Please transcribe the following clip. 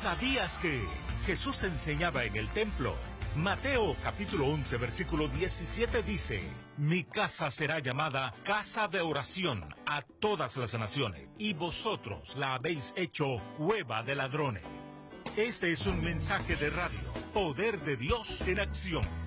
¿Sabías que Jesús enseñaba en el templo? Mateo capítulo 11 versículo 17 dice: Mi casa será llamada casa de oración a todas las naciones, y vosotros la habéis hecho cueva de ladrones. Este es un mensaje de radio, Poder de Dios en acción.